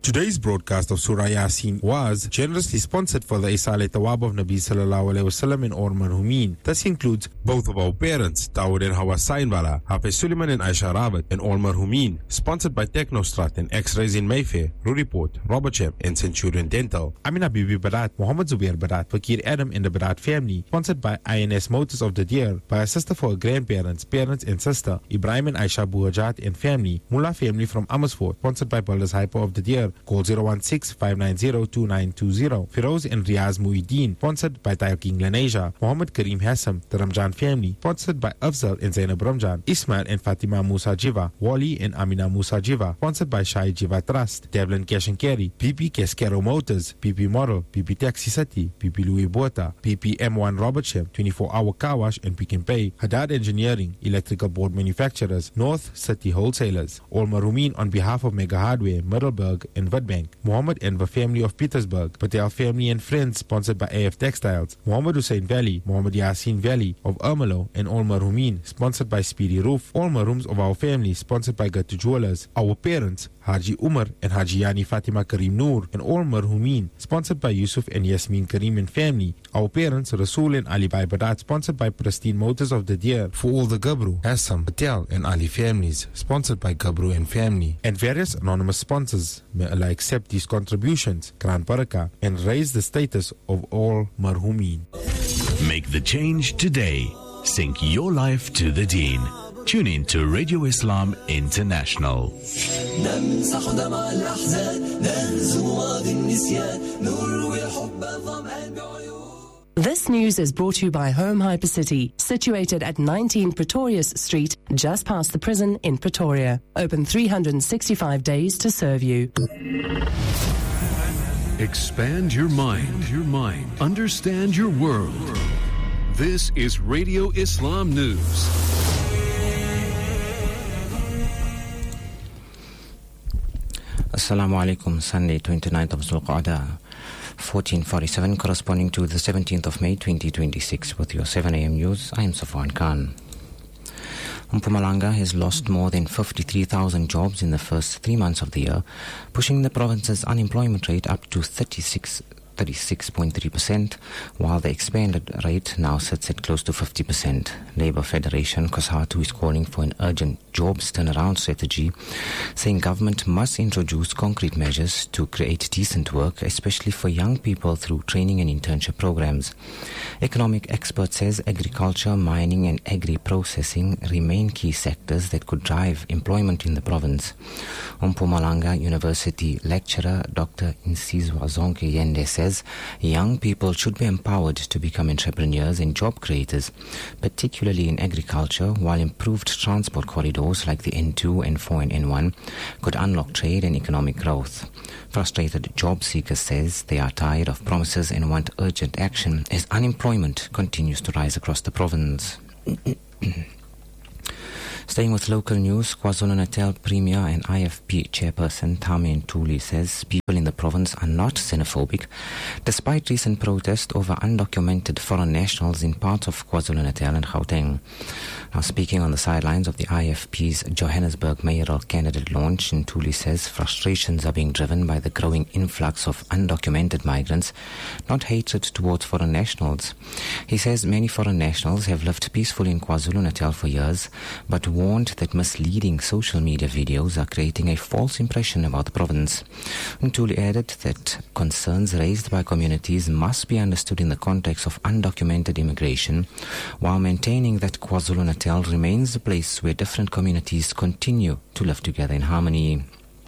Today's broadcast of Surah Yasin was generously sponsored for the Isale Tawab of Nabi Sallallahu Alaihi Wasallam in Or Marhumin. This includes both of our parents, Dawood and Hawa Sainbala, Hafiz Suleiman and Aisha Rawat in Or Marhumin, sponsored by Technostrat and X-Rays in Mayfair, Ruriport, Robertsham and Centurion Dental. Amina Bibi Barat, Muhammad Zubair Barat, Fakir Adam and the Barat family, sponsored by INS Motors of the Deer, by a sister for her grandparents, parents and sister, Ibrahim and Aisha Buhajat and family, Mullah family from Amersfoort, sponsored by Builders Hyper of the Deer. Call 016-590-2920. Firoz and Riaz Muhyiddin, sponsored by Tayo King Lenasia. Muhammad Kareem Hassam, the Ramjan family, sponsored by Afzal and Zainab Ramjan. Ismail and Fatima Musa Jiva. Wali and Amina Musa Jiva, sponsored by Shai Jiva Trust. Devlin Cash and Carry. PP Cascaro Motors. PP Model. PP Taxi City. PP Louis Bota. PP M1 Robertsham. 24-hour car wash and Pick and Pay. Haddad Engineering. Electrical board manufacturers. North City Wholesalers. All Marumin on behalf of Mega Hardware, Middleburg and Witbank. Muhammad Enver family of Petersburg. Patel family and friends, sponsored by AF Textiles. Muhammad Hussein Valley. Muhammad Yasin Valley of Ermelo and All Marumin, sponsored by Speedy Roof. All Marums of our family, sponsored by Gatu Jewelers. Our parents, Haji Umar and Haji Yani Fatima Karim Noor and All Marhumin, sponsored by Yusuf and Yasmin Karim and family. Our parents, Rasul and Ali Bai Badat, sponsored by Pristine Motors of the Deer. For all the Gabru, Assam, Patel and Ali families, sponsored by Gabru and family. And various anonymous sponsors. May Allah accept these contributions, Gran Baraka, and raise the status of all Marhumin. Make the change today. Sync your life to the Deen. Tune in to Radio Islam International. This news is brought to you by Home Hypercity, situated at 19 Pretorius Street, just past the prison in Pretoria. Open 365 days to serve you. Expand your mind. Understand your world. This is Radio Islam News. Assalamu alaikum. Sunday, 29th of Zulqa'dah, 1447, corresponding to the 17th of May 2026. With your 7 a.m. news, I am Safwan Khan. Mpumalanga has lost more than 53,000 jobs in the first 3 months of the year, pushing the province's unemployment rate up to 36.3%, while the expanded rate now sits at close to 50%. Labour Federation COSATU is calling for an urgent jobs turnaround strategy, saying government must introduce concrete measures to create decent work, especially for young people, through training and internship programs. Economic expert says agriculture, mining and agri-processing remain key sectors that could drive employment in the province. Mpumalanga University lecturer Dr. Insizwa Zonke Yende says young people should be empowered to become entrepreneurs and job creators, particularly in agriculture, while improved transport corridors like the N2, N4 and N1 could unlock trade and economic growth. Frustrated job seekers says they are tired of promises and want urgent action as unemployment continues to rise across the province. Staying with local news, KwaZulu-Natal Premier and IFP Chairperson Tami Ntuli says people in the province are not xenophobic, despite recent protests over undocumented foreign nationals in parts of KwaZulu-Natal and Gauteng. Now, speaking on the sidelines of the IFP's Johannesburg mayoral candidate launch, Ntuli says frustrations are being driven by the growing influx of undocumented migrants, not hatred towards foreign nationals. He says many foreign nationals have lived peacefully in KwaZulu-Natal for years, but warned that misleading social media videos are creating a false impression about the province. Ntuli added that concerns raised by communities must be understood in the context of undocumented immigration, while maintaining that KwaZulu-Natal remains a place where different communities continue to live together in harmony.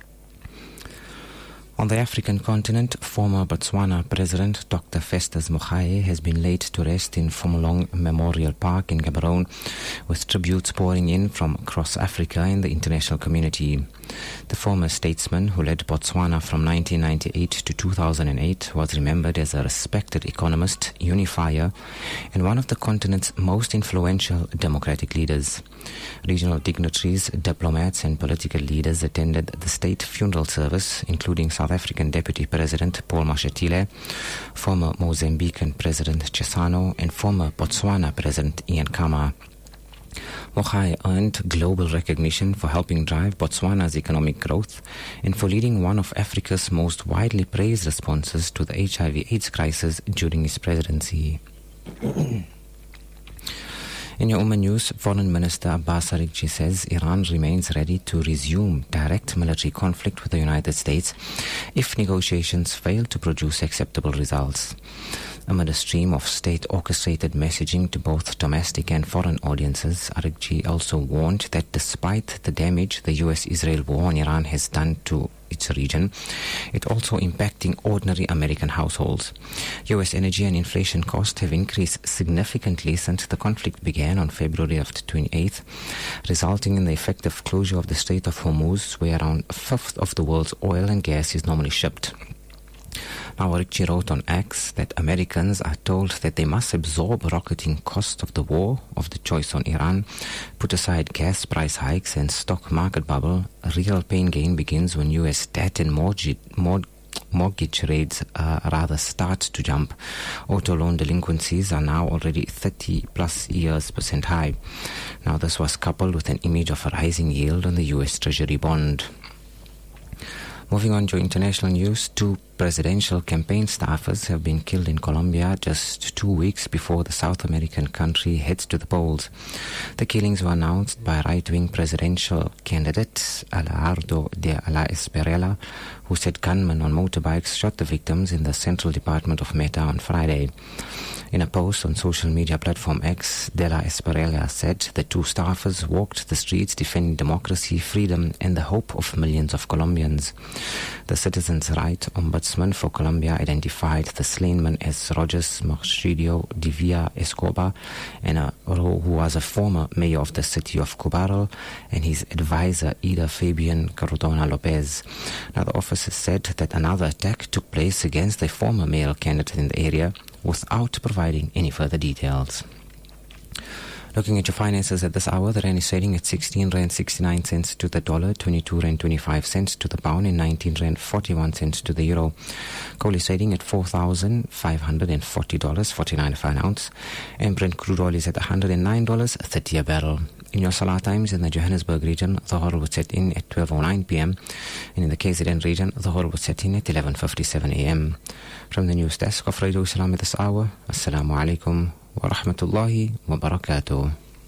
On the African continent, former Botswana President Dr. Festus Mogae has been laid to rest in Fumulong Memorial Park in Gaborone, with tributes pouring in from across Africa and the international community. The former statesman, who led Botswana from 1998 to 2008, was remembered as a respected economist, unifier, and one of the continent's most influential democratic leaders. Regional dignitaries, diplomats and political leaders attended the state funeral service, including South African Deputy President Paul Mashatile, former Mozambican President Chissano, and former Botswana President Ian Khama. Mogai earned global recognition for helping drive Botswana's economic growth and for leading one of Africa's most widely praised responses to the HIV/AIDS crisis during his presidency. In your Ummah News, Foreign Minister Abbas Araghchi says Iran remains ready to resume direct military conflict with the United States if negotiations fail to produce acceptable results. Amid a stream of state-orchestrated messaging to both domestic and foreign audiences, Araghchi also warned that despite the damage the US-Israel war on Iran has done to its region, it also impacting ordinary American households. US energy and inflation costs have increased significantly since the conflict began on February of the 28th, resulting in the effective closure of the Strait of Hormuz, where around a fifth of the world's oil and gas is normally shipped. Now, Araghchi wrote on X that Americans are told that they must absorb rocketing cost of the war, of the choice on Iran, put aside gas price hikes and stock market bubble. Real pain gain begins when US debt and mortgage rates start to jump. Auto loan delinquencies are now already 30+ years % high. Now, this was coupled with an image of a rising yield on the US Treasury bond. Moving on to international news, 2 presidential campaign staffers have been killed in Colombia just 2 weeks before the South American country heads to the polls. The killings were announced by right-wing presidential candidate Abelardo de la Espriella, who said gunmen on motorbikes shot the victims in the Central Department of Meta on Friday. In a post on social media platform X, de la Espriella said the 2 staffers walked the streets defending democracy, freedom, and the hope of millions of Colombians. The Citizens' Rights Ombudsman for Colombia identified the slain men as Rogers Marchidio Divia Escobar, who was a former mayor of the city of Cobaro, and his advisor Ida Fabian Cardona Lopez. Now, the officer said that another attack took place against the former mayoral candidate in the area, without providing any further details. Looking at your finances at this hour, the rand is trading at 16 rand 69 cents to the dollar, 22 rand 25 cents to the pound, and 19 rand 41 cents to the euro. Coal is trading at $4,540.49 for an ounce, and Brent crude oil is at $109.30 a barrel. In your Salah times in the Johannesburg region, Dhuhr would set in at 12:09 p.m. and in the KZN region, Dhuhr would set in at 11:57 a.m. From the news desk of Radio Islam at this hour, Assalamu alaikum wa rahmatullahi wa barakatuh.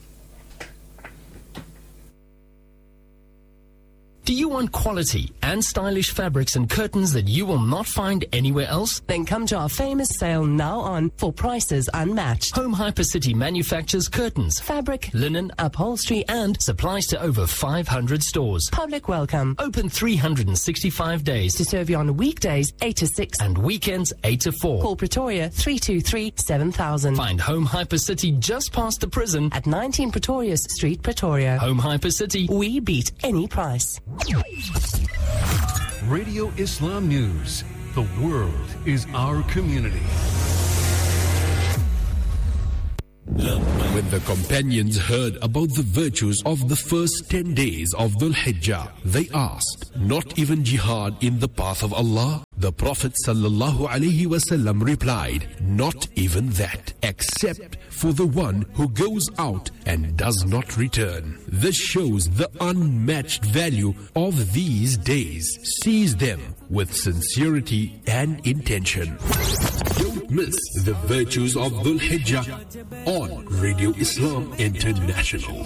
Do you want quality and stylish fabrics and curtains that you will not find anywhere else? Then come to our famous sale now on for prices unmatched. Home Hypercity manufactures curtains, Fabric, linen, upholstery, and supplies to over 500 stores. public welcome. Open 365 days To serve you on weekdays 8 to 6. and weekends 8 to 4. Call Pretoria 323-7000. Find Home Hypercity just past the prison. At 19 Pretorius Street, Pretoria. Home Hypercity. We beat any price. Radio Islam News. The world is our community. When the companions heard about the virtues of the first 10 days of Dhul Hijjah, they asked, not even jihad in the path of Allah? The Prophet ﷺ replied, not even that, except for the one who goes out and does not return. This shows the unmatched value of these days. Seize them with sincerity and intention. Don't miss the virtues of Dhul Hijjah on Radio Islam International.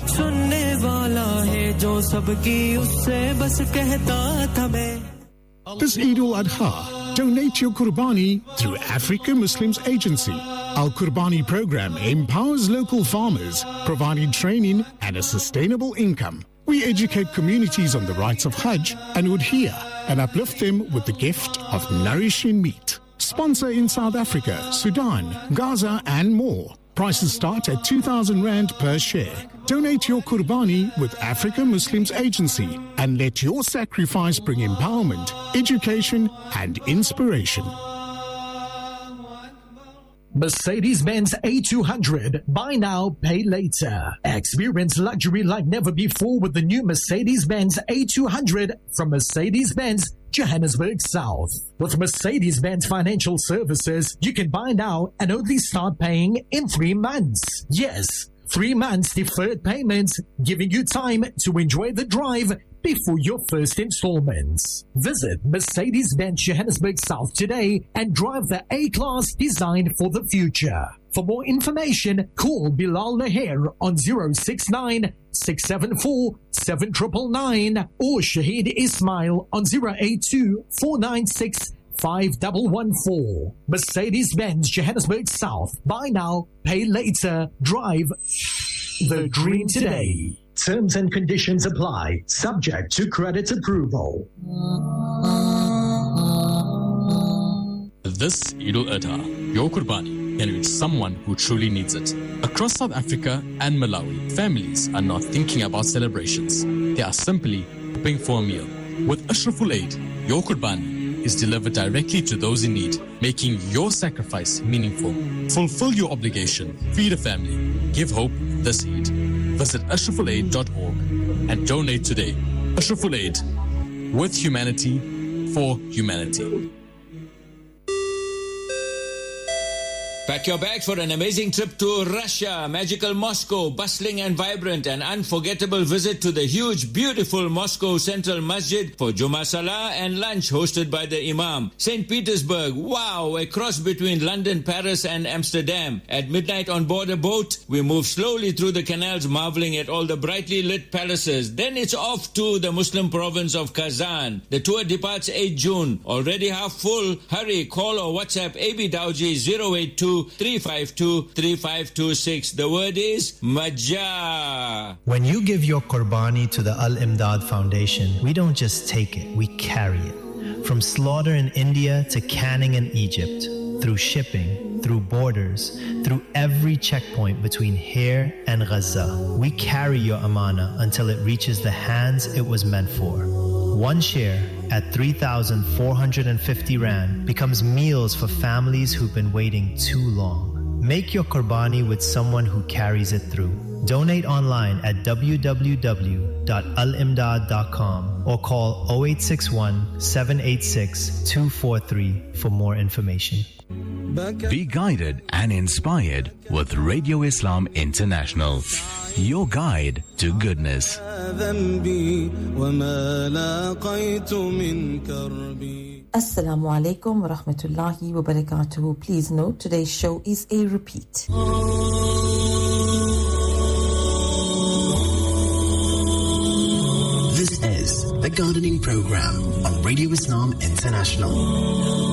This Eid al-Adha, donate your Qurbani through Africa Muslims Agency. Our Qurbani program empowers local farmers, providing training and a sustainable income. We educate communities on the rights of Hajj and Udhiyah and uplift them with the gift of nourishing meat. Sponsor in South Africa, Sudan, Gaza and more. Prices start at 2,000 Rand per share. Donate your Qurbani with Africa Muslims Agency and let your sacrifice bring empowerment, education and inspiration. Mercedes-Benz A200. Buy now, pay later. Experience luxury like never before with the new Mercedes-Benz A200 from Mercedes-Benz Johannesburg South. With Mercedes-Benz Financial Services, you can buy now and only start paying in 3 months. Yes, 3 months deferred payments, giving you time to enjoy the drive before your first installments. Visit Mercedes-Benz Johannesburg South today and drive the A-Class designed for the future. For more information, call Bilal Laher on 069 674 7999 or Shahid Ismail on 082 496 5114. Mercedes-Benz Johannesburg South. Buy now, pay later. Drive the dream today. Terms and conditions apply. Subject to credit approval. This Eid al-Adha, your Qurbani can reach someone who truly needs it. Across South Africa and Malawi, families are not thinking about celebrations. They are simply hoping for a meal. With Ashraful Aid, your Qurbani is delivered directly to those in need, making your sacrifice meaningful. Fulfill your obligation, feed a family, give hope this Eid. Visit ashrafulaid.org and donate today. Ashraful Aid, with humanity, for humanity. Pack your bags for an amazing trip to Russia, magical Moscow, bustling and vibrant, an unforgettable visit to the huge, beautiful Moscow Central Masjid for Jummah Salah and lunch hosted by the Imam. St. Petersburg, wow, a cross between London, Paris and Amsterdam. At midnight on board a boat, we move slowly through the canals, marveling at all the brightly lit palaces. Then it's off to the Muslim province of Kazan. The tour departs 8 June. Already half full. Hurry, call or WhatsApp AB Dawji 082-352-3526. The word is Majah. When you give your Qurbani to the Al-Imdad Foundation, we don't just take it, we carry it. From slaughter in India to canning in Egypt, through shipping, through borders, through every checkpoint between here and Gaza, we carry your amana until it reaches the hands it was meant for. One share at 3,450 Rand becomes meals for families who've been waiting too long. Make your Qurbani with someone who carries it through. Donate online at www.alimdad.com or call 0861-786-243 for more information. Be guided and inspired with Radio Islam International, your guide to goodness. Assalamu alaikum wa rahmatullahi wa barakatuhu. Please note today's show is a repeat. This is the Gardening Program on Radio Islam International.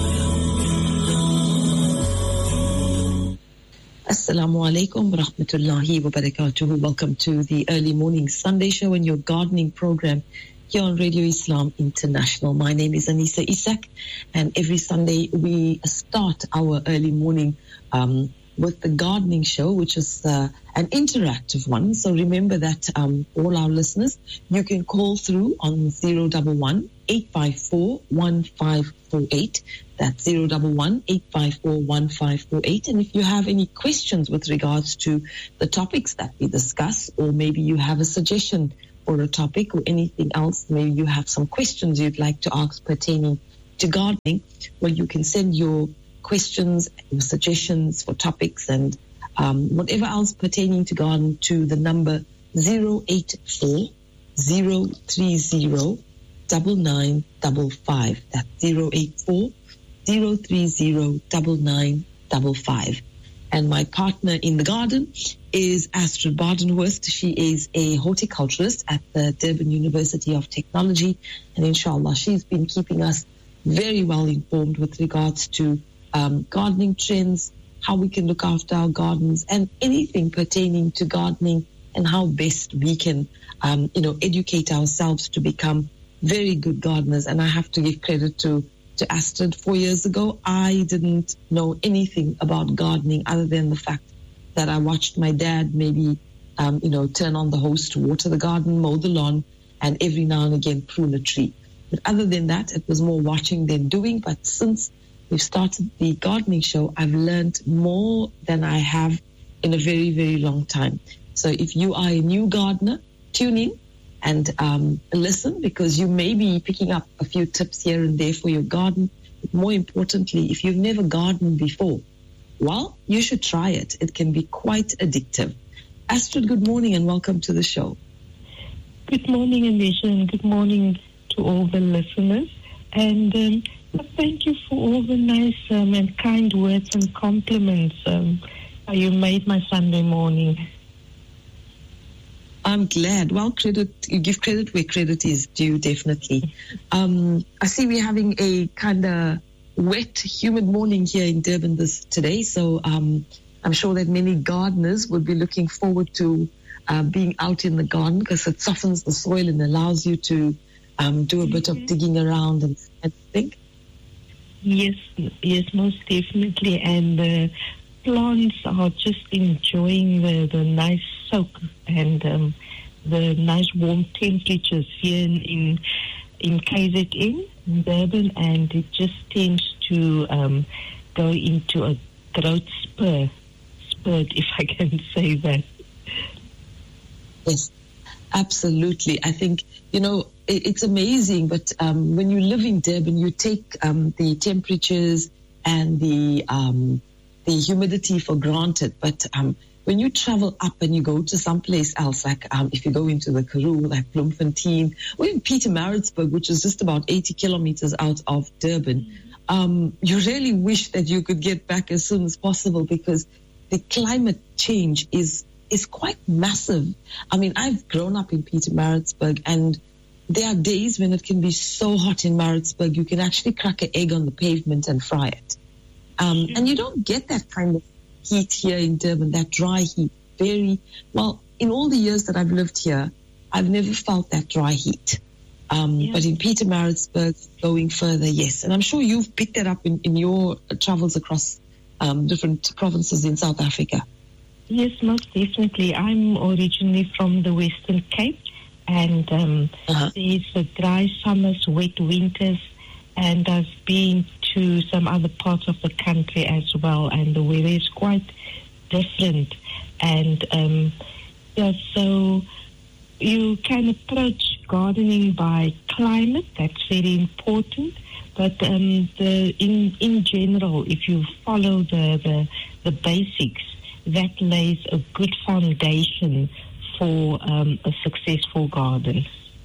Assalamu alaikum wa rahmatullahi wa barakatuhu. Welcome to the early morning Sunday show and your gardening program here on Radio Islam International. My name is Anisa Isak, and every Sunday we start our early morning with the gardening show, which is an interactive one. So remember that all our listeners, you can call through on 011-854-1548. That's 011-854-1548. And if you have any questions with regards to the topics that we discuss, or maybe you have a suggestion for a topic or anything else, maybe you have some questions you'd like to ask pertaining to gardening, well, you can send your questions, your suggestions for topics and whatever else pertaining to garden to the number 084-030-9955. That's 084-030-9955. And my partner in the garden is Astrid Badenhorst. She is a horticulturist at the Durban University of Technology. And inshallah, she's been keeping us very well informed with regards to gardening trends, how we can look after our gardens, and anything pertaining to gardening and how best we can, educate ourselves to become very good gardeners. And I have to give credit to Astrid. 4 years ago, I didn't know anything about gardening other than the fact that I watched my dad maybe, turn on the hose to water the garden, mow the lawn, and every now and again prune a tree. But other than that, it was more watching than doing. But since we've started the gardening show, I've learned more than I have in a very, very long time. So if you are a new gardener, tune in and listen, because you may be picking up a few tips here and there for your garden. But more importantly, if you've never gardened before, well, you should try it. It can be quite addictive. Astrid, good morning and welcome to the show. Good morning, Alicia, and good morning to all the listeners. And thank you for all the nice and kind words and compliments. You made my Sunday morning. I'm glad. Well, you give credit where credit is due, definitely. I see we're having a kind of wet, humid morning here in Durban today, so I'm sure that many gardeners will be looking forward to being out in the garden because it softens the soil and allows you to do a bit of digging around and think. Yes, most definitely. And the plants are just enjoying the nice soak and the nice warm temperatures here in KZN, in Durban, and it just tends to go into a growth spurt, if I can say that. Yes, absolutely. I think, it's amazing, but when you live in Durban, you take the temperatures and the humidity for granted. But when you travel up and you go to someplace else, like if you go into the Karoo, like Bloemfontein, or in Pietermaritzburg, which is just about 80 kilometers out of Durban, you really wish that you could get back as soon as possible because the climate change is quite massive. I mean, I've grown up in Pietermaritzburg, and there are days when it can be so hot in Maritzburg, you can actually crack an egg on the pavement and fry it. And you don't get that kind of heat here in Durban, that dry heat. In all the years that I've lived here, I've never felt that dry heat. But in Pietermaritzburg, going further, yes. And I'm sure you've picked that up in your travels across different provinces in South Africa. Yes, most definitely. I'm originally from the Western Cape, and there's the dry summers, wet winters, and I've been to some other parts of the country as well, and the weather is quite different. And so you can approach gardening by climate. That's very important. But in general, if you follow the basics, that lays a good foundation for a successful garden.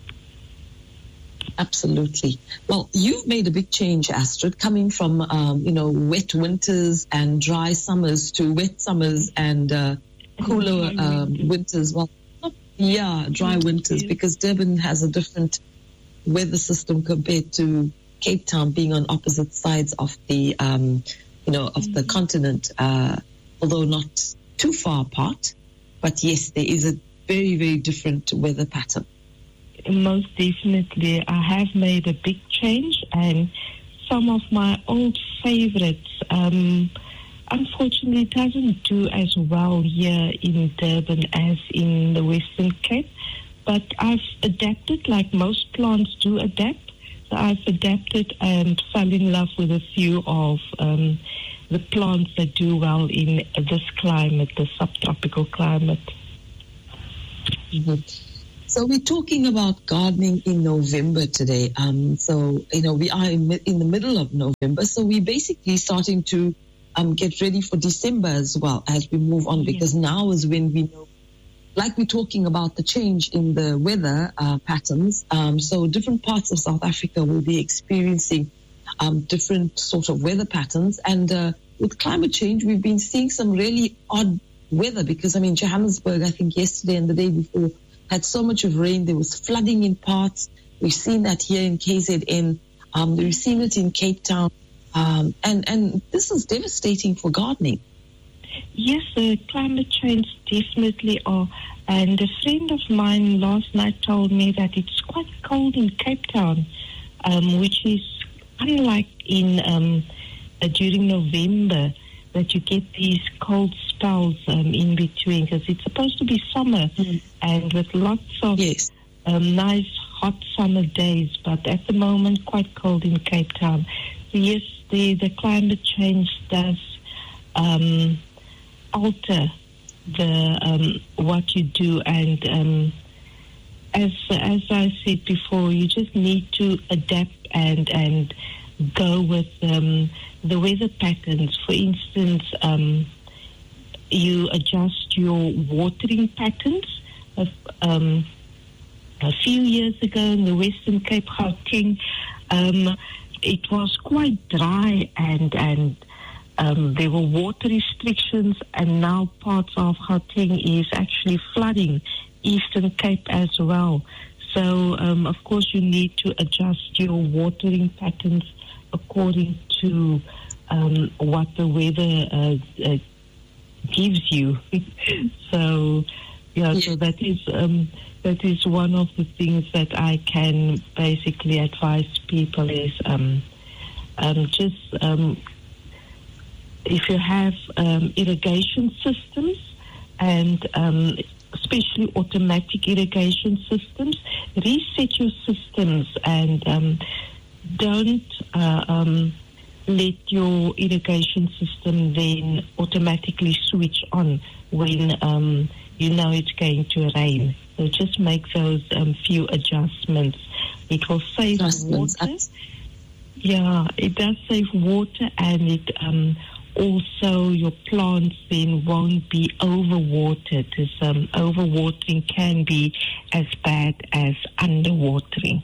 Absolutely. Well, you've made a big change, Astrid, coming from wet winters and dry summers to wet summers and cooler winters. Well, dry winters, because Durban has a different weather system compared to Cape Town, being on opposite sides of the of the continent, although not too far apart. But yes, there is a very, very different weather pattern. Most definitely. I have made a big change, and some of my old favorites, unfortunately, doesn't do as well here in Durban as in the Western Cape. But I've adapted, like most plants do adapt. So I've adapted and fell in love with a few of the plants that do well in this climate, the subtropical climate. Mm-hmm. So we're talking about gardening in November today. We are in the middle of November, so we're basically starting to get ready for December as well as we move on, because now is when we know, like we're talking about the change in the weather patterns. So different parts of South Africa will be experiencing different sort of weather patterns. And with climate change, we've been seeing some really odd weather because, Johannesburg, I think yesterday and the day before, had so much of rain. There was flooding in parts. We've seen that here in KZN. We've seen it in Cape Town. And this is devastating for gardening. Yes, the climate change definitely are. And a friend of mine last night told me that it's quite cold in Cape Town, which is unlike in during November, that you get these cold spells in between, because it's supposed to be summer and with lots of nice hot summer days, but at the moment quite cold in Cape Town. So yes, the climate change does alter the what you do, and as I said before, you just need to adapt and go with the weather patterns. For instance, you adjust your watering patterns. A few years ago in the Western Cape, Gauteng, it was quite dry and there were water restrictions, and now parts of Gauteng is actually flooding, Eastern Cape as well. So, of course, you need to adjust your watering patterns according to what the weather gives you. So, so that is one of the things that I can basically advise people is just if you have irrigation systems and especially automatic irrigation systems, reset your systems and don't let your irrigation system then automatically switch on when you know it's going to rain. So just make those few adjustments. It will save water. Yeah, it does save water, and it also your plants then won't be overwatered. Because overwatering can be as bad as underwatering.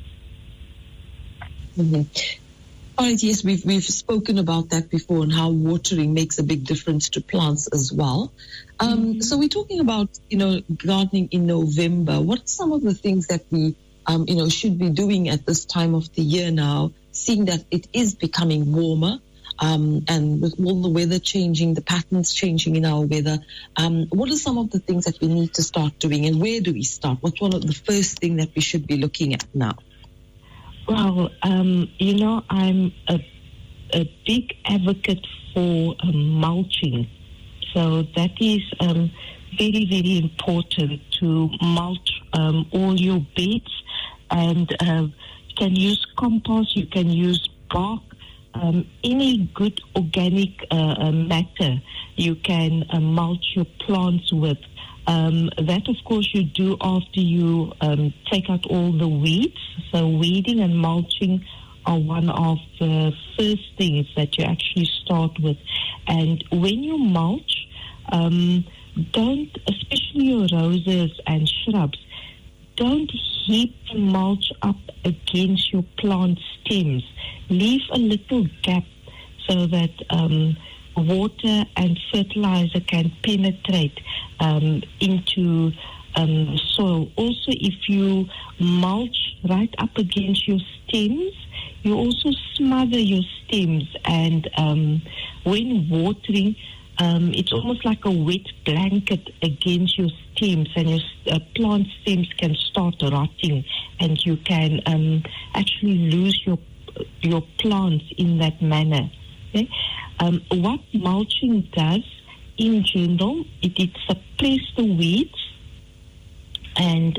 Mm-hmm. All right, yes, we've spoken about that before and how watering makes a big difference to plants as well. So we're talking about, gardening in November. What are some of the things that we, should be doing at this time of the year now, seeing that it is becoming warmer, and with all the weather changing, the patterns changing in our weather, what are some of the things that we need to start doing, and where do we start? What's one of the first thing that we should be looking at now? Well, I'm a big advocate for mulching. So that is very, very important to mulch all your beds. And you can use compost, you can use bark, any good organic matter you can mulch your plants with. That, of course, you do after you take out all the weeds. So weeding and mulching are one of the first things that you actually start with. And when you mulch, don't, especially your roses and shrubs, don't heap the mulch up against your plant stems. Leave a little gap so that water and fertilizer can penetrate into soil. Also, if you mulch right up against your stems, you also smother your stems, and when watering, it's almost like a wet blanket against your stems, and your plant stems can start rotting, and you can actually lose your plants in that manner. Okay? What mulching does in general, it suppresses the weeds, and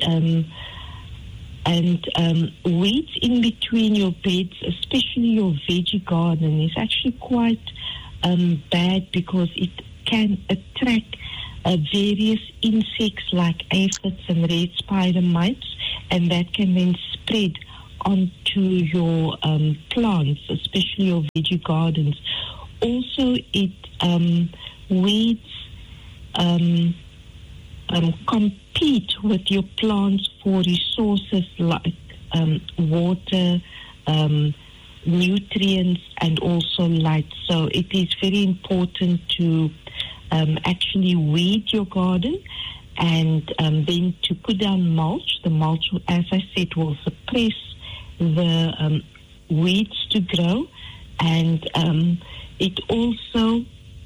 weeds in between your beds, especially your veggie garden, is actually quite bad because it can attract various insects like aphids and red spider mites, and that can then spread onto your plants, especially your veggie gardens. Also, it weeds compete with your plants for resources like water, nutrients, and also light. So it is very important to actually weed your garden, and then to put down mulch. The mulch, as I said, will suppress the weeds to grow, and it also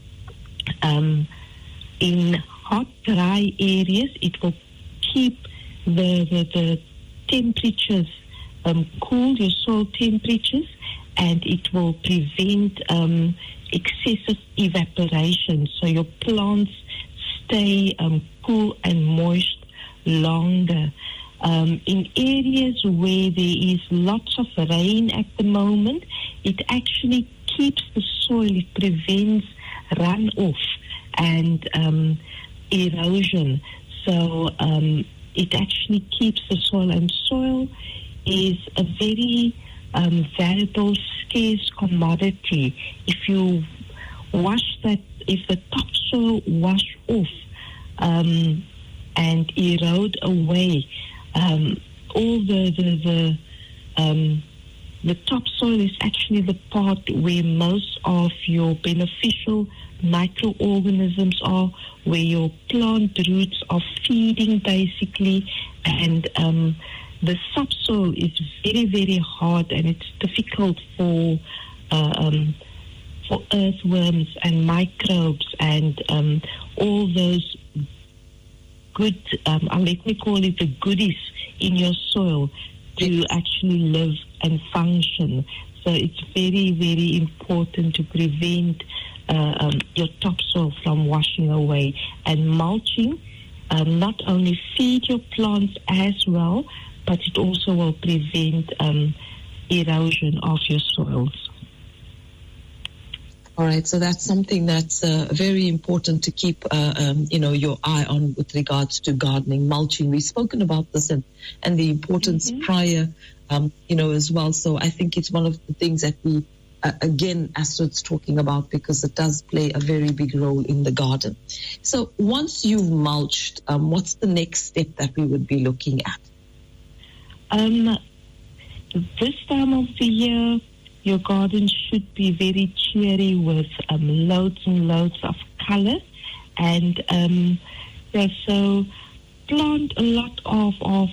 in hot, dry areas, it will keep the temperatures cool, your soil temperatures, and it will prevent excessive evaporation. So your plants stay cool and moist longer. In areas where there is lots of rain at the moment, it actually keeps the soil, it prevents runoff and erosion. So it actually keeps the soil, and soil is a very valuable, scarce commodity. If you wash that if the topsoil wash off and erode away, all the topsoil is actually the part where most of your beneficial microorganisms are, where your plant roots are feeding basically, and the subsoil is very, very hard, and it's difficult for earthworms and microbes and all those good, let me call it the goodies in your soil to actually live and function. So it's very, very important to prevent your topsoil from washing away. And mulching not only feed your plants as well, but it also will prevent erosion of your soils. All right, so that's something that's very important to keep, your eye on with regards to gardening, mulching. We've spoken about this and the importance prior, as well. So I think it's one of the things that we, again, Astrid's talking about, because it does play a very big role in the garden. So once you've mulched, what's the next step that we would be looking at? This time of the year, your garden should be very cheery with loads and loads of color. And so plant a lot of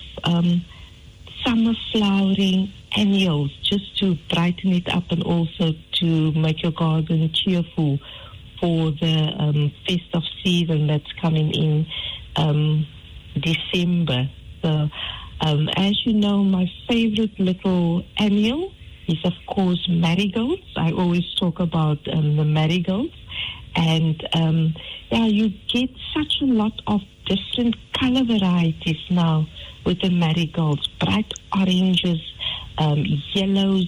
summer flowering annuals just to brighten it up and also to make your garden cheerful for the festive season that's coming in December. So as you know, my favorite little annual is, of course, marigolds. I always talk about the marigolds. And, you get such a lot of different color varieties now with the marigolds. Bright oranges, yellows,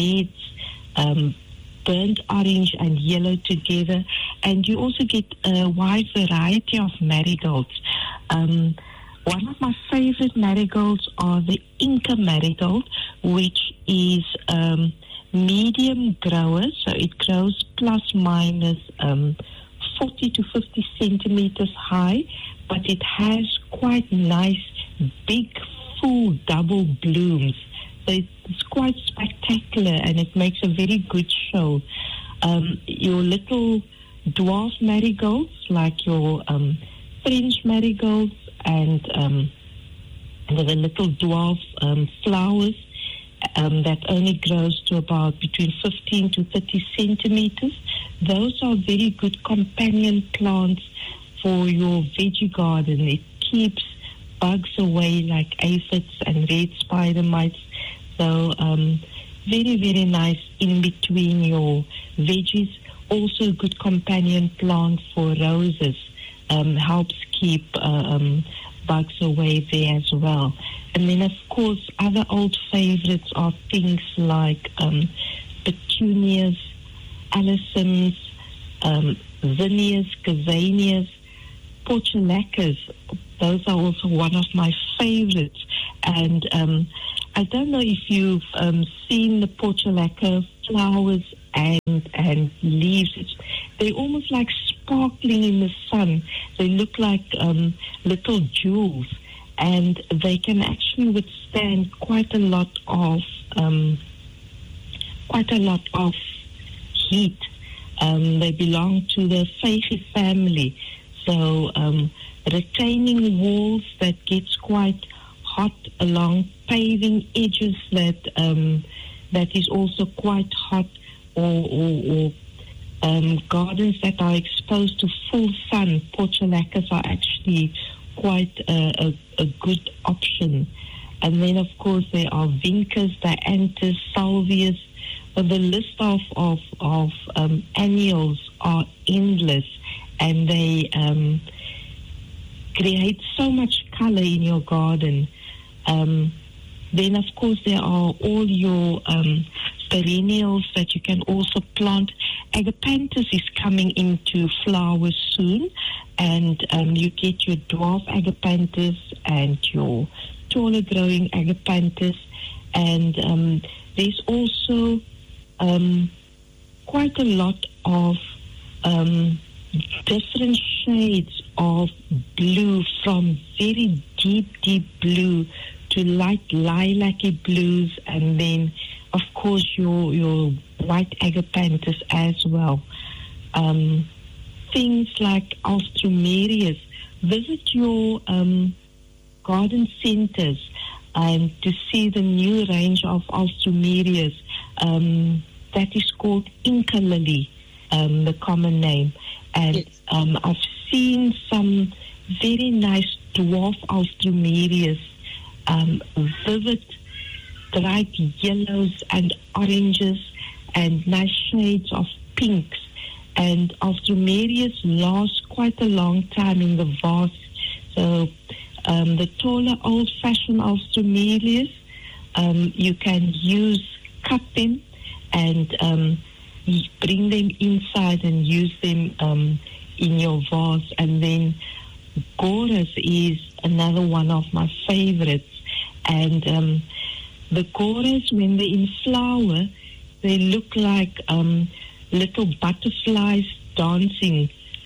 reds, burnt orange and yellow together. And you also get a wide variety of marigolds. One of my favorite marigolds are the Inca marigold, which is medium growers, so it grows plus minus 40 to 50 centimeters high, but it has quite nice, big, full double blooms. So it's quite spectacular, and it makes a very good show. Your little dwarf marigolds, like your French marigolds, and the little dwarf flowers that only grows to about between 15 to 30 centimeters. Those are very good companion plants for your veggie garden. It keeps bugs away like aphids and red spider mites. So very, very nice in between your veggies. Also a good companion plant for roses. Helps keep bugs away there as well. And then, of course, other old favorites are things like petunias, alyssums, zinnias, gazanias, portulacas. Those are also one of my favorites. And I don't know if you've seen the portulaca flowers and leaves. They're almost like sparkling in the sun. They look like little jewels, and they can actually withstand quite a lot of heat. They belong to the Fagy family, so retaining walls that gets quite hot along paving edges that is also quite hot, or gardens that are exposed to full sun. Portulacas are actually quite a good option. And then, of course, there are vincas, dianthus, salvias. The list of annuals are endless, and they create so much color in your garden. Then, of course, there are all your perennials that you can also plant. Agapanthus is coming into flowers soon, and you get your dwarf agapanthus and your taller growing agapanthus, and there's also quite a lot of different shades of blue, from very deep blue to light lilac-y blues, and then of course your white agapanthus as well. Things like alstroemerias. Visit your garden centers and to see the new range of alstroemerias. That is called Inca lily, the common name. And I've seen some very nice dwarf alstroemerias, vivid bright yellows and oranges and nice shades of pinks. And alstroemerias last quite a long time in the vase. So the taller old-fashioned alstroemerias, you can cut them and bring them inside and use them in your vase. And then Goras is another one of my favorites. And the Goras, when they're in flower, they look like little butterflies dancing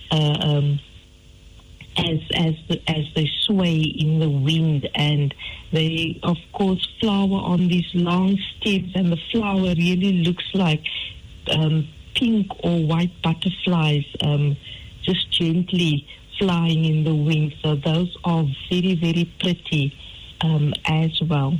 as they sway in the wind, and they of course flower on these long stems, and the flower really looks like pink or white butterflies just gently flying in the wind. So those are very, very pretty as well.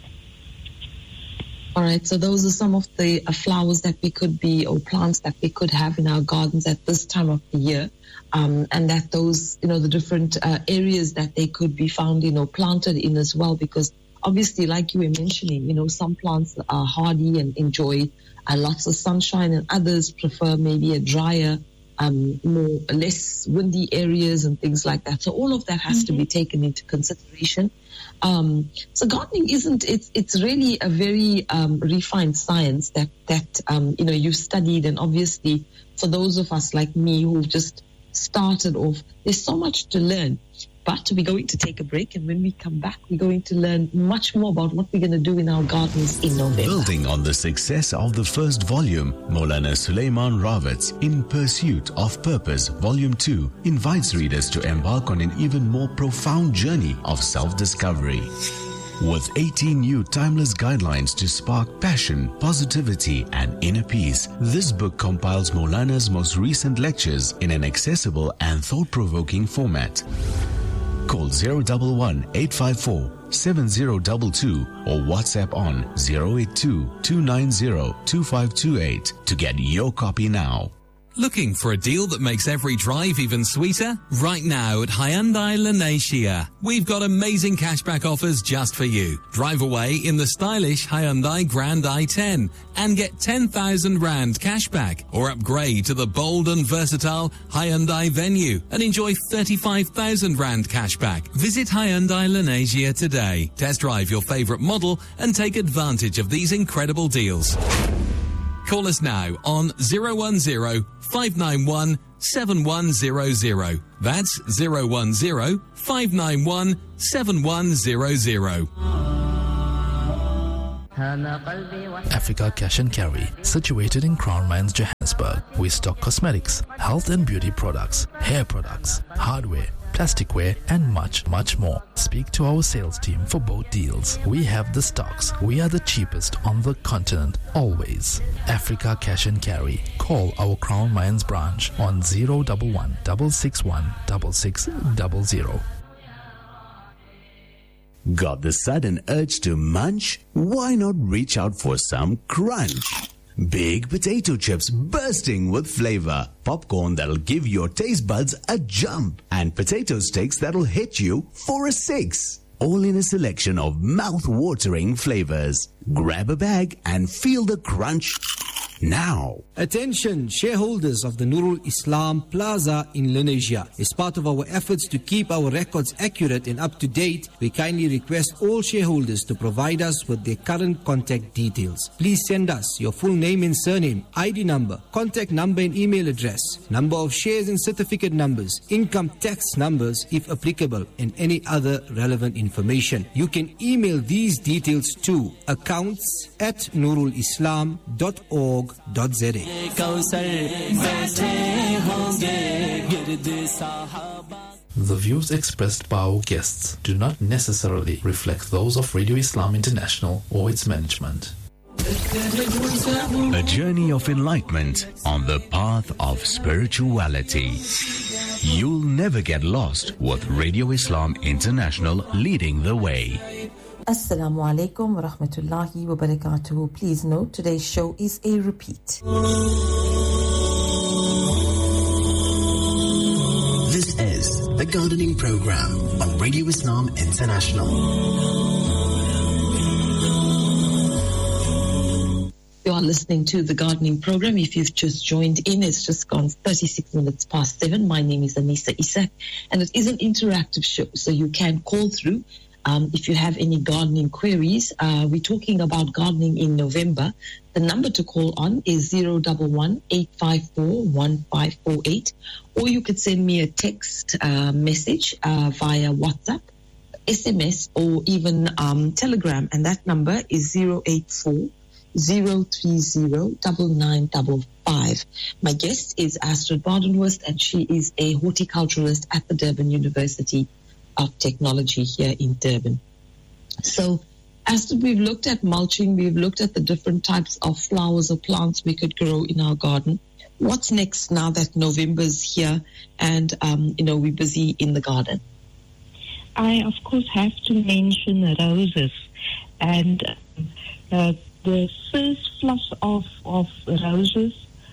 All right, so those are some of the flowers that we could be, or plants that we could have in our gardens at this time of the year, and that those, the different areas that they could be found, planted in as well, because obviously, like you were mentioning, some plants are hardy and enjoy lots of sunshine, and others prefer maybe a drier, less windy areas and things like that. So all of that has to be taken into consideration. So gardening it's really a very refined science that you've studied, and obviously for those of us like me who've just started off, there's so much to learn. But we're going to take a break, and when we come back, we're going to learn much more about what we're going to do in our gardens in November. Building on the success of the first volume, Maulana Sulaiman Rawat's In Pursuit of Purpose, Volume 2, invites readers to embark on an even more profound journey of self-discovery. With 18 new timeless guidelines to spark passion, positivity, and inner peace, this book compiles Maulana's most recent lectures in an accessible and thought-provoking format. Call 011-854-7022 or WhatsApp on 082-290-2528 to get your copy now. Looking for a deal that makes every drive even sweeter? Right now at Hyundai Lanesia, we've got amazing cashback offers just for you. Drive away in the stylish Hyundai Grand i10 and get 10,000 Rand cashback, or upgrade to the bold and versatile Hyundai Venue and enjoy 35,000 Rand cashback. Visit Hyundai Lanesia today. Test drive your favorite model and take advantage of these incredible deals. Call us now on 010-591-7100. That's 010-591-7100. Africa Cash and Carry, situated in Crown Mines, Johannesburg. We stock cosmetics, health and beauty products, hair products, hardware, plasticware, and much, much more. Speak to our sales team for both deals. We have the stocks. We are the cheapest on the continent, always. Africa Cash and Carry. Call our Crown Mines branch on 011 661 6600. Got the sudden urge to munch? Why not reach out for some crunch? Big potato chips bursting with flavor, popcorn that'll give your taste buds a jump, and potato sticks that'll hit you for a 6. All in a selection of mouth-watering flavors. Grab a bag and feel the crunch now. Attention shareholders of the Nurul Islam Plaza in Lenasia. As part of our efforts to keep our records accurate and up to date, we kindly request all shareholders to provide us with their current contact details. Please send us your full name and surname, ID number, contact number and email address, number of shares and certificate numbers, income tax numbers if applicable, and any other relevant information. You can email these details to accounts@nurulislam.org.za. The views expressed by our guests do not necessarily reflect those of Radio Islam International or its management. A journey of enlightenment on the path of spirituality. You'll never get lost with Radio Islam International leading the way. Assalamu alaikum wa rahmatullahi wa barakatuhu. Please note today's show is a repeat. This is the Gardening Program on Radio Islam International. You are listening to the Gardening Program. If you've just joined in, it's just gone 36 minutes past 7. My name is Anissa Isak, and it is an interactive show, so you can call through if you have any gardening queries. We're talking about gardening in November. The number to call on is 011-854-1548, or you could send me a text message via WhatsApp, SMS, or even Telegram, and that number is 084-030-9955. My guest is Astrid Badenhorst, and she is a horticulturalist at the Durban University of Technology here in Durban. So, Astrid, we've looked at mulching, we've looked at the different types of flowers or plants we could grow in our garden. What's next now that November's here and, we're busy in the garden? I, of course, have to mention roses. And the first flush of roses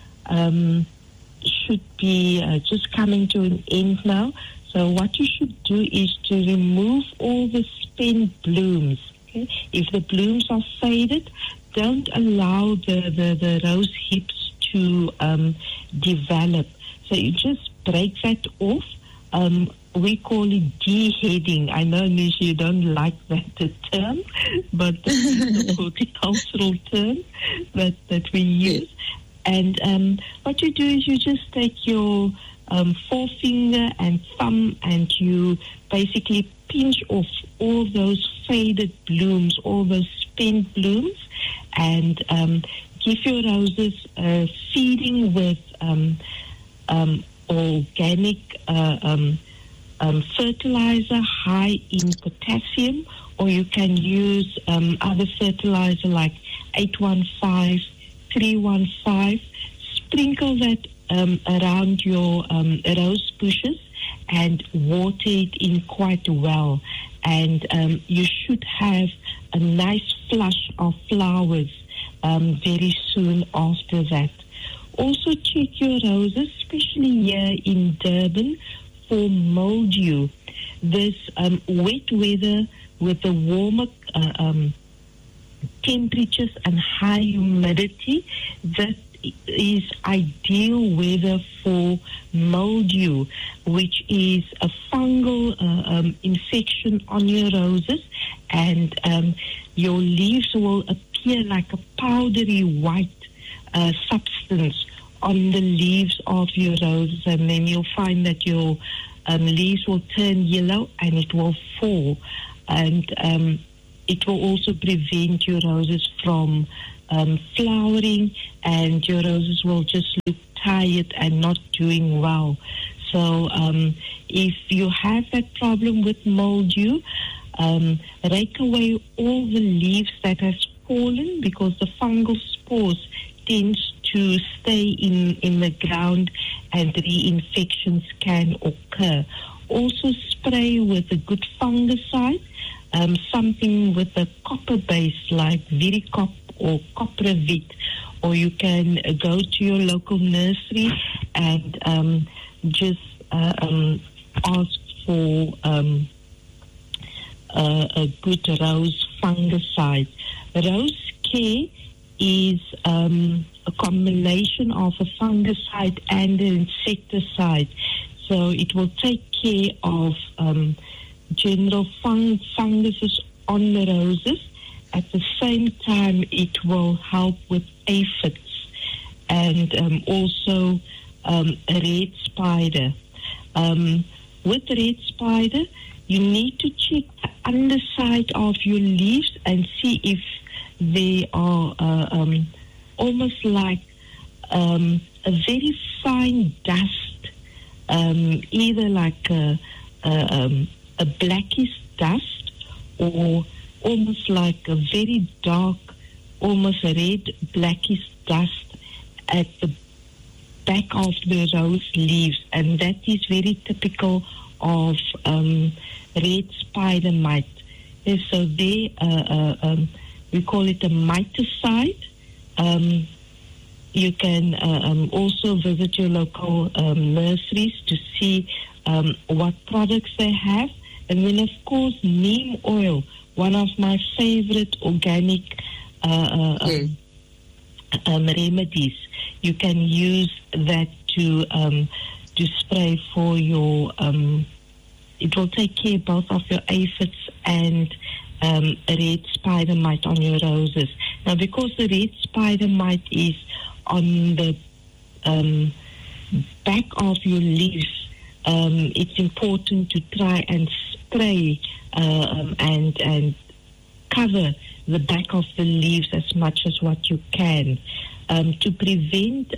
should be just coming to an end now. So what you should do is to remove all the spent blooms. Okay? If the blooms are faded, don't allow the rose hips to develop. So you just break that off. We call it deheading. I know, Nisha, you don't like that term, but it's a horticultural term that we use. And what you do is you just take your forefinger and thumb and you basically pinch off all those faded blooms, all those spent blooms, and give your roses feeding with organic fertilizer high in potassium, or you can use other fertilizer like 815, 315. Sprinkle that around your rose bushes and water it in quite well. And you should have a nice flush of flowers very soon after that. Also check your roses, especially here in Durban, for mildew. This wet weather with the warmer temperatures and high humidity, that is ideal weather for mildew, which is a fungal infection on your roses, and your leaves will appear like a powdery white substance on the leaves of your roses, and then you'll find that your leaves will turn yellow and it will fall, and it will also prevent your roses from flowering, and your roses will just look tired and not doing well. So if you have that problem with mildew, rake away all the leaves that has fallen, because the fungal spores tends to stay in the ground and reinfections can occur. Also spray with a good fungicide, something with a copper base like Viricop or Copravit, or you can go to your local nursery and just ask for a good rose fungicide. Rose care is a combination of a fungicide and an insecticide. So it will take care of general funguses on the roses. At the same time, it will help with aphids and also a red spider. With red spider, you need to check the underside of your leaves and see if they are almost like a very fine dust, either like a blackish dust, or almost like a very dark, almost red blackish dust at the back of the rose leaves, and that is very typical of red spider mite. So we call it a miticide. You can also visit your local nurseries to see what products they have. And then, of course, neem oil, one of my favorite organic remedies. You can use that to spray for your, it will take care both of your aphids and red spider mite on your roses. Now, because the red spider mite is on the back of your leaves, it's important to try and spray and cover the back of the leaves as much as what you can to prevent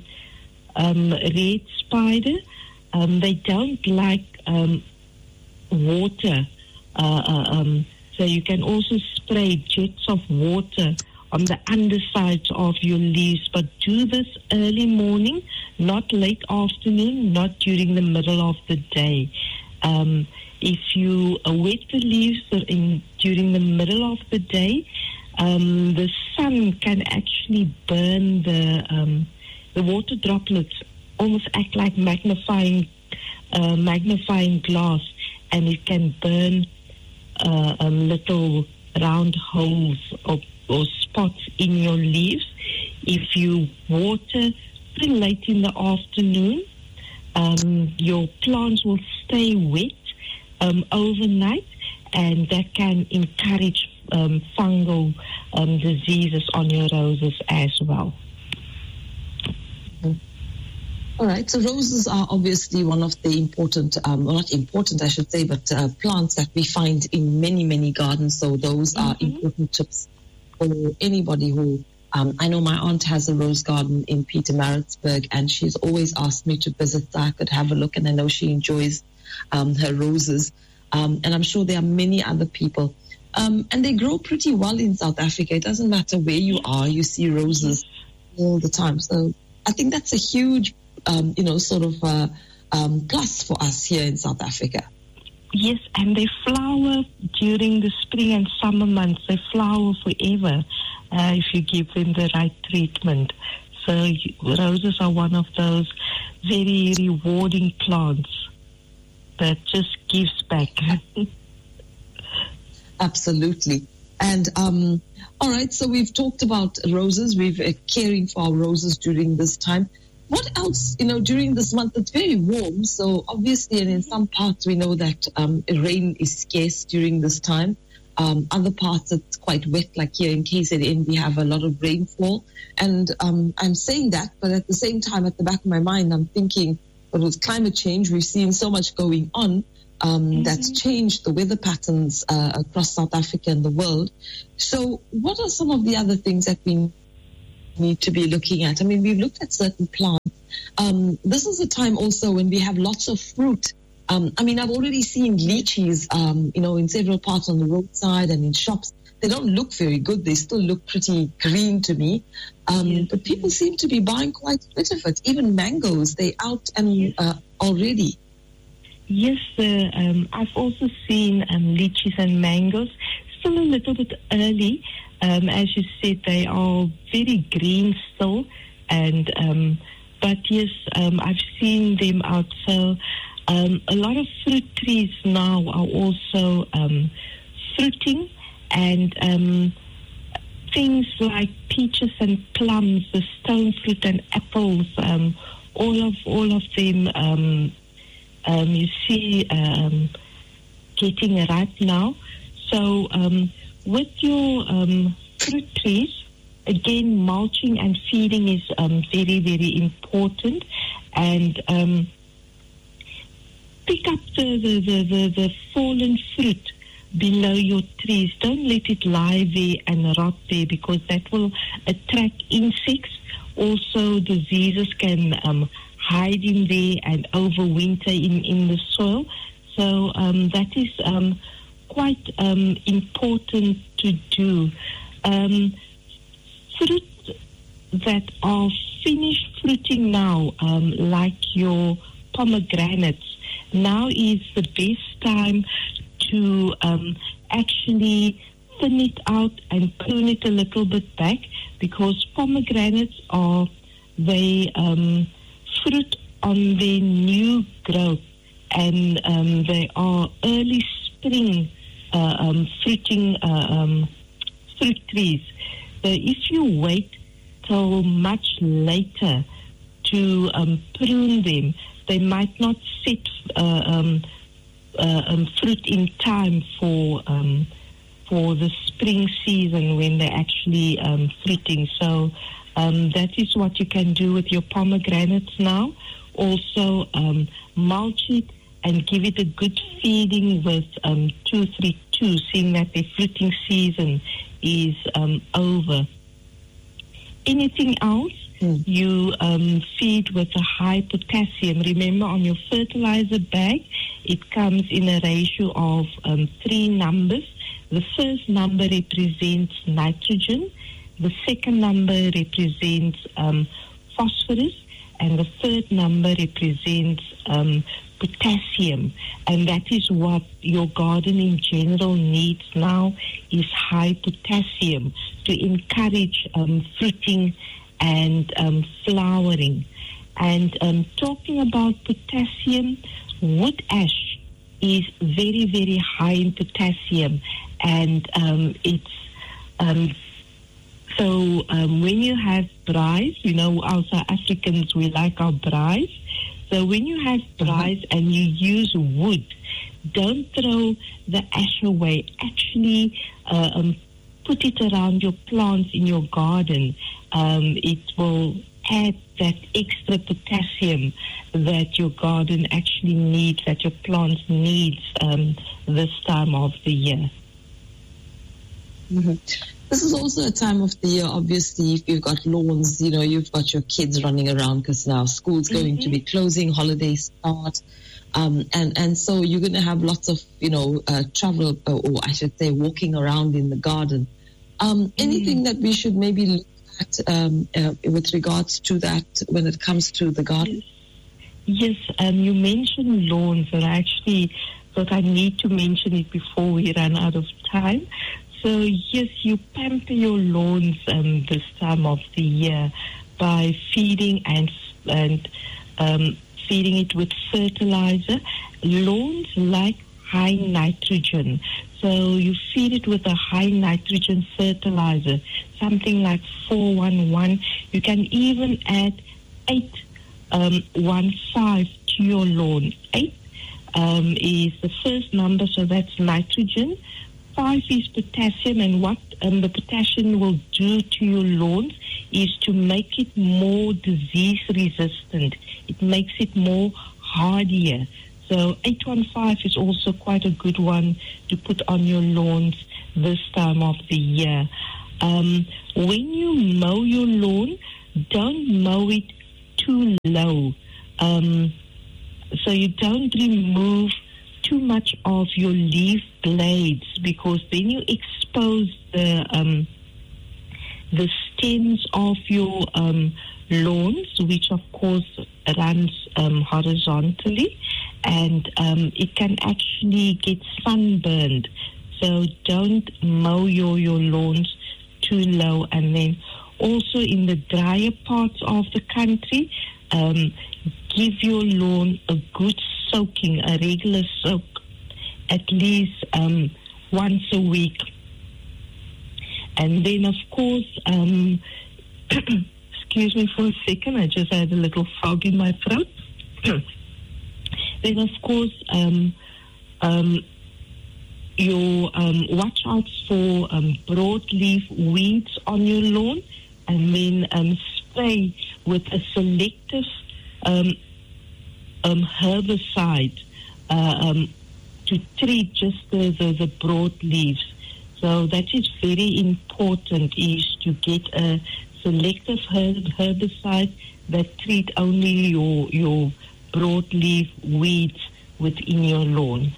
red spider. They don't like water, so you can also spray jets of water on the undersides of your leaves, but do this early morning, not late afternoon, not during the middle of the day. If you wet the leaves during the middle of the day, the sun can actually burn the water droplets, almost act like magnifying glass, and it can burn little round holes or spots in your leaves. If you water pretty late in the afternoon, your plants will stay wet overnight, and that can encourage fungal diseases on your roses as well. All right, so roses are obviously one of the important, not important I should say, but plants that we find in many, many gardens. So those are important tips for anybody who, I know my aunt has a rose garden in Pietermaritzburg, and she's always asked me to visit so I could have a look, and I know she enjoys her roses. And I'm sure there are many other people. And they grow pretty well in South Africa. It doesn't matter where you are, you see roses all the time. So I think that's a huge plus for us here in South Africa. Yes, and they flower during the spring and summer months. They flower forever if you give them the right treatment. So roses are one of those very rewarding plants that just gives back. Absolutely. And all right, so we've talked about roses. We've caring for our roses during this time. What else, during this month? It's very warm, so obviously, and in some parts we know that rain is scarce during this time. Other parts it's quite wet, like here in KZN we have a lot of rainfall. And I'm saying that, but at the same time, at the back of my mind, I'm thinking, but with climate change, we've seen so much going on that's changed the weather patterns across South Africa and the world. So what are some of the other things that we need to be looking at? I mean, we've looked at certain plants. This is a time also when we have lots of fruit. I mean, I've already seen lychees, in several parts on the roadside and in shops. They don't look very good. They still look pretty green to me. But people seem to be buying quite a bit of it. Even mangoes, they're out and already. Yes, I've also seen lychees and mangoes. Still a little bit early. As you said, they are very green still. And but yes, I've seen them out. So a lot of fruit trees now are also fruiting, and things like peaches and plums, the stone fruit and apples, all of them you see getting ripe now. So with your fruit trees, again, mulching and feeding is very, very important. And pick up the fallen fruit below your trees. Don't let it lie there and rot there, because that will attract insects. Also, diseases can hide in there and overwinter in the soil. So that is quite important to do. Fruit that are finished fruiting now, like your pomegranates, now is the best time to actually thin it out and prune it a little bit back, because pomegranates they fruit on their new growth, and they are early spring fruiting fruit trees. So if you wait till much later to prune them, they might not set fruit in time for the spring season when they're actually fruiting. So that is what you can do with your pomegranates now. Also, mulch it and give it a good feeding with 232, seeing that the fruiting season is over. Anything else, you feed with a high potassium. Remember, on your fertilizer bag, it comes in a ratio of 3 numbers. The first number represents nitrogen, the second number represents phosphorus, and the third number represents potassium. And that is what your garden in general needs now, is high potassium to encourage fruiting and flowering. And talking about potassium, wood ash is very, very high in potassium, and so when you have braais, our South Africans, we like our braais. So when you have braais and you use wood, don't throw the ash away. Actually, put it around your plants in your garden. It will add that extra potassium that your garden actually needs, that your plants needs this time of the year. Mm-hmm. This is also a time of the year, obviously, if you've got lawns, you've got your kids running around, because now school's going to be closing, holidays start. And so you're going to have lots of, travel, or I should say walking around in the garden. Anything that we should maybe look at with regards to that when it comes to the garden? Yes, you mentioned lawns, and I actually thought I need to mention it before we run out of time. So yes, you pamper your lawns this time of the year by feeding and feeding it with fertilizer. Lawns like high nitrogen, so you feed it with a high nitrogen fertilizer, something like 411. You can even add 815 to your lawn. 8 is the first number, so that's nitrogen. 5 is potassium, and what the potassium will do to your lawns is to make it more disease resistant. It makes it more hardier. So 815 is also quite a good one to put on your lawns this time of the year. When you mow your lawn, don't mow it too low. So you don't remove too much of your leaf blades, because then you expose the stems of your lawns, which of course runs horizontally, and it can actually get sunburned. So don't mow your lawns too low. And then also in the drier parts of the country, give your lawn a good soaking, a regular soak, at least once a week. And then, of course, excuse me for a second, I just had a little frog in my throat. Then, of course, you watch out for broadleaf weeds on your lawn, and then spray with a selective herbicide to treat just the broad leaves. So that is very important, is to get a selective herbicide that treat only your broadleaf weeds within your lawn.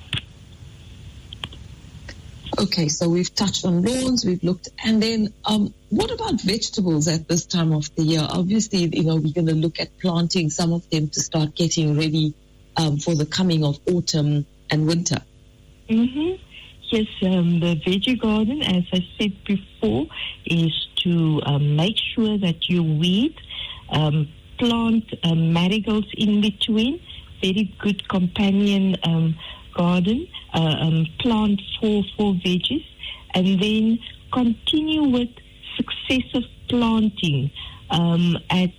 Okay, so we've touched on lawns, we've looked, and then what about vegetables at this time of the year? Obviously, we're going to look at planting some of them to start getting ready for the coming of autumn and winter. Mm-hmm. Yes, the veggie garden, as I said before, is to make sure that you weed, plant marigolds in between, very good companion garden, plant four veggies, and then continue with successive planting at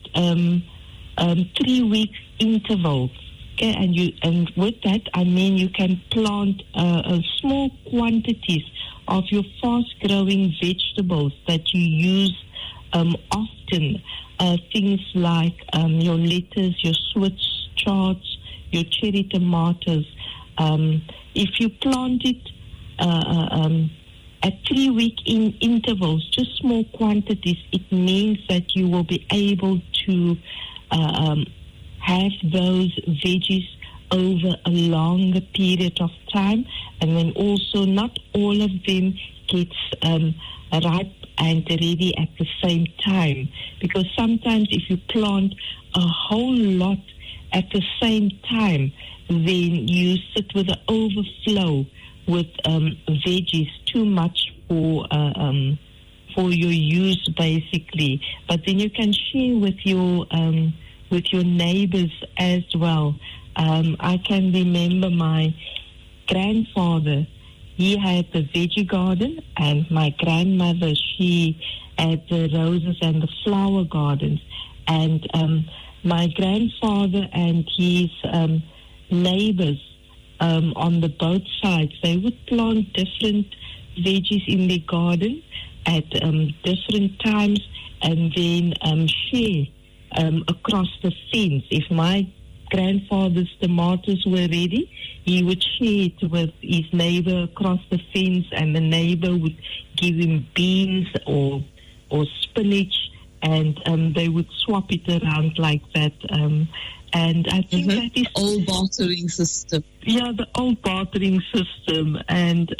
3 week intervals. Okay, and with that, I mean you can plant small quantities of your fast-growing vegetables that you use often. Things like your lettuce, your Swiss charts, your cherry tomatoes. If you plant it at 3 week intervals, just small quantities, it means that you will be able to have those veggies over a longer period of time, and then also not all of them gets ripe and ready at the same time, because sometimes if you plant a whole lot at the same time, then you sit with an overflow with veggies, too much for your use basically. But then you can share with your neighbors as well. I can remember my grandfather, he had the veggie garden, and my grandmother, she had the roses and the flower gardens. And my grandfather and his neighbors on the both sides, they would plant different veggies in their garden at different times, and then share across the fence. If my grandfather's tomatoes were ready, he would share it with his neighbor across the fence, and the neighbor would give him beans or spinach, and they would swap it around like that. And I think that is old bartering system. Yeah, the old bartering system, and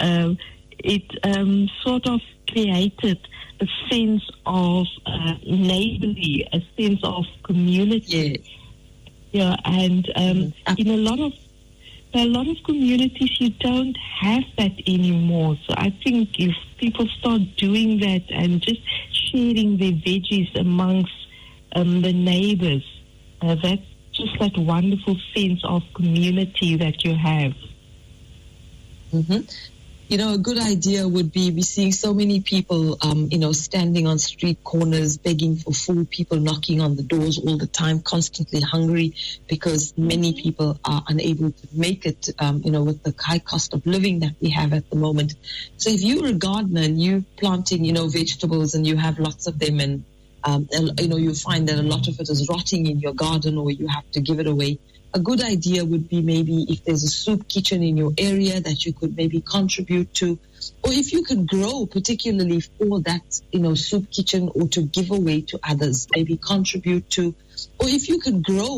it sort of created a sense of neighborly, a sense of community. Yeah, and in a lot of communities, you don't have that anymore. So I think if people start doing that and just sharing their veggies amongst the neighbors, that's just that wonderful sense of community that you have. Mm-hmm. You know, a good idea would be, we're seeing so many people, standing on street corners, begging for food, people knocking on the doors all the time, constantly hungry, because many people are unable to make it, with the high cost of living that we have at the moment. So if you're a gardener and you're planting, vegetables, and you have lots of them, and, you find that a lot of it is rotting in your garden, or you have to give it away, a good idea would be maybe if there's a soup kitchen in your area that you could maybe contribute to, or if you could grow particularly for that, soup kitchen, or to give away to others, maybe contribute to, or if you could grow